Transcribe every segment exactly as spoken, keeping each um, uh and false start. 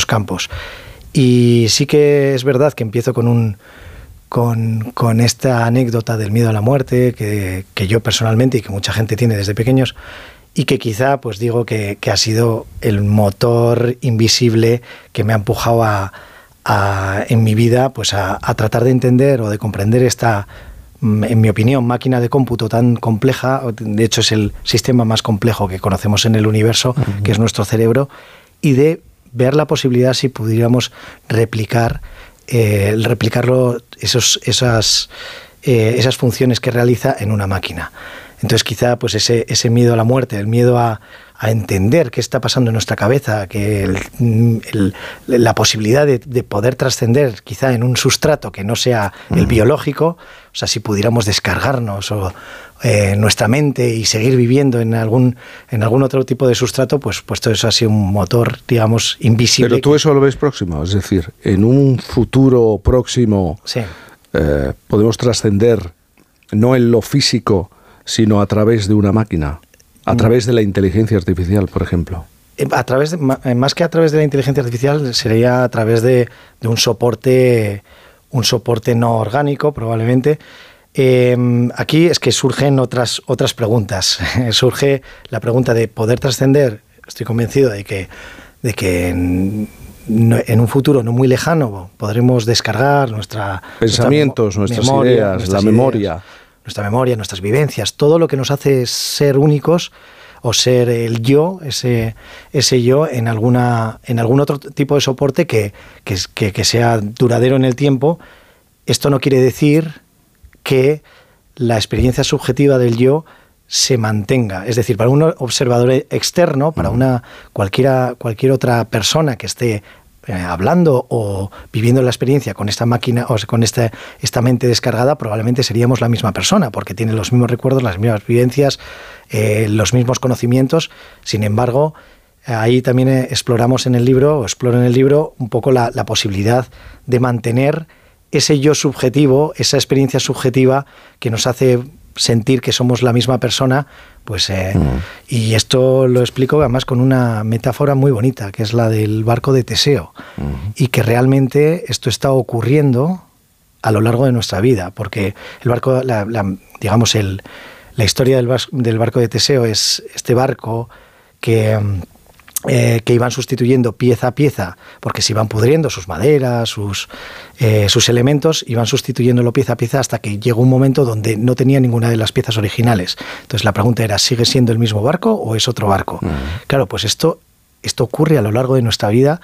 estos campos. Y sí que es verdad que empiezo con un con, con esta anécdota del miedo a la muerte, que, que yo personalmente y que mucha gente tiene desde pequeños, y que quizá pues digo que, que ha sido el motor invisible que me ha empujado a, a, en mi vida pues a, a tratar de entender o de comprender esta, en mi opinión, máquina de cómputo tan compleja. De hecho es el sistema más complejo que conocemos en el universo, uh-huh. que es nuestro cerebro, y de ver la posibilidad si pudiéramos replicar eh, replicarlo esos, esas, eh, esas funciones que realiza en una máquina. Entonces quizá pues ese, ese miedo a la muerte, el miedo a, a entender qué está pasando en nuestra cabeza, que el, el, la posibilidad de, de poder trascender quizá en un sustrato que no sea el uh-huh. biológico, o sea, si pudiéramos descargarnos o eh, nuestra mente y seguir viviendo en algún en algún otro tipo de sustrato, pues, pues todo eso ha sido un motor, digamos, invisible. Pero tú eso lo ves próximo, es decir, en un futuro próximo sí. eh, podemos trascender no en lo físico, sino a través de una máquina, a través de la inteligencia artificial, por ejemplo. A través de, más que a través de la inteligencia artificial, sería a través de, de un soporte, un soporte no orgánico, probablemente. Eh, aquí es que surgen otras, otras preguntas. Surge la pregunta de poder trascender. Estoy convencido de que, de que en, en un futuro no muy lejano podremos descargar nuestra pensamientos, nuestra nuestras memoria, ideas, nuestras la ideas, memoria. nuestra memoria, nuestras vivencias, todo lo que nos hace ser únicos o ser el yo, ese, ese yo en alguna en algún otro tipo de soporte que, que, que, que sea duradero en el tiempo. Esto no quiere decir que la experiencia subjetiva del yo se mantenga. Es decir, para un observador externo, para una cualquiera cualquier otra persona que esté Eh, hablando o viviendo la experiencia con esta máquina o con esta, esta mente descargada, probablemente seríamos la misma persona, porque tiene los mismos recuerdos, las mismas vivencias, eh, los mismos conocimientos. Sin embargo, ahí también exploramos en el libro, o exploro en el libro, un poco la, la posibilidad de mantener ese yo subjetivo, esa experiencia subjetiva que nos hace sentir que somos la misma persona, pues eh, uh-huh. y esto lo explico además con una metáfora muy bonita, que es la del barco de Teseo, uh-huh. y que realmente esto está ocurriendo a lo largo de nuestra vida, porque el barco, la, la, digamos, el, la historia del, del barco de Teseo es este barco que... Eh, que iban sustituyendo pieza a pieza, porque se iban pudriendo sus maderas, sus, eh, sus elementos, iban sustituyéndolo pieza a pieza hasta que llegó un momento donde no tenía ninguna de las piezas originales. Entonces la pregunta era, ¿sigue siendo el mismo barco o es otro barco? Uh-huh. Claro, pues esto, esto ocurre a lo largo de nuestra vida.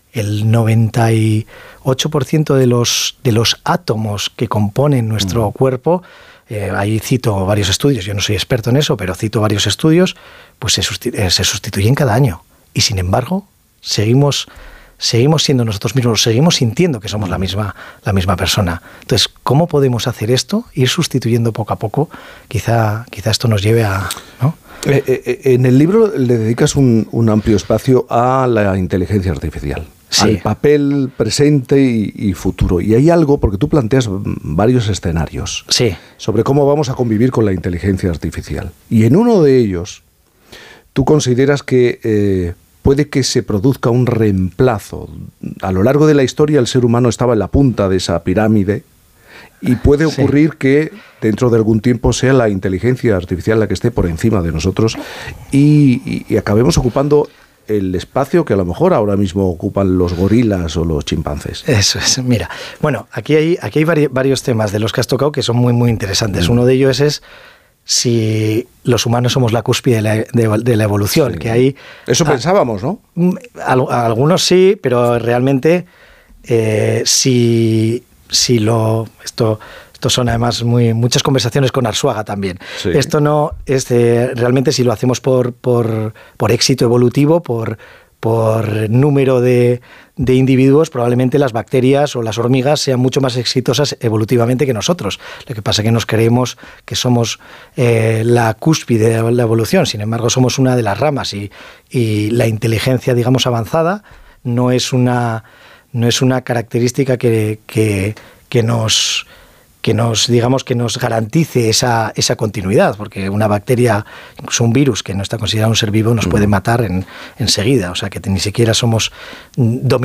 El noventa y ocho por ciento de los, de los átomos que componen nuestro uh-huh. cuerpo, eh, ahí cito varios estudios, yo no soy experto en eso, pero cito varios estudios, pues se, sustitu- eh, se sustituyen cada año. Y sin embargo, seguimos, seguimos siendo nosotros mismos, seguimos sintiendo que somos la misma, la misma persona. Entonces, ¿cómo podemos hacer esto? Ir sustituyendo poco a poco. Quizá, quizá esto nos lleve a... ¿no? Eh, eh, en el libro le dedicas un, un amplio espacio a la inteligencia artificial, sí. al papel presente y, y futuro. Y hay algo, porque tú planteas varios escenarios sí. sobre cómo vamos a convivir con la inteligencia artificial. Y en uno de ellos... ¿Tú consideras que eh, puede que se produzca un reemplazo? A lo largo de la historia el ser humano estaba en la punta de esa pirámide y puede ocurrir sí. que dentro de algún tiempo sea la inteligencia artificial la que esté por encima de nosotros y, y, y acabemos ocupando el espacio que a lo mejor ahora mismo ocupan los gorilas o los chimpancés. Eso es, mira. Bueno, aquí hay, aquí hay vari, varios temas de los que has tocado que son muy, muy interesantes. Mm. Uno de ellos es si los humanos somos la cúspide de la, de, de la evolución, sí. que hay... Eso a, pensábamos, ¿no? A, a algunos sí, pero realmente eh, si, si lo... Esto, esto son además muy, muchas conversaciones con Arzuaga también. Sí. Esto no es eh, realmente si lo hacemos por, por, por éxito evolutivo, por... por número de, de individuos, probablemente las bacterias o las hormigas sean mucho más exitosas evolutivamente que nosotros. Lo que pasa es que nos creemos que somos eh, la cúspide de la evolución, sin embargo somos una de las ramas y, y la inteligencia, digamos, avanzada no es una, no es una característica que, que, que nos... que nos, digamos, que nos garantice esa, esa continuidad, porque una bacteria, incluso un virus que no está considerado un ser vivo, nos puede matar en, enseguida, o sea que ni siquiera somos dominantes